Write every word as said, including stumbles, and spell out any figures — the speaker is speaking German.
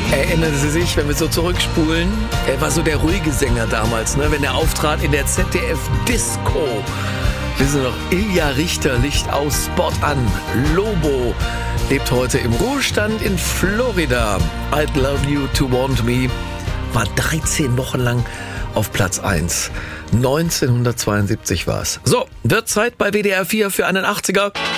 Erinnern Sie sich, wenn wir so zurückspulen? Er war so der ruhige Sänger damals, ne? Wenn er auftrat in der Z D F-Disco. Wissen Sie noch, Ilja Richter, Licht aus, Spot an. Lobo lebt heute im Ruhestand in Florida. I'd Love You to Want Me war dreizehn Wochen lang auf Platz eins. neunzehnhundertzweiundsiebzig war es. So, wird Zeit bei W D R vier für einen achtziger.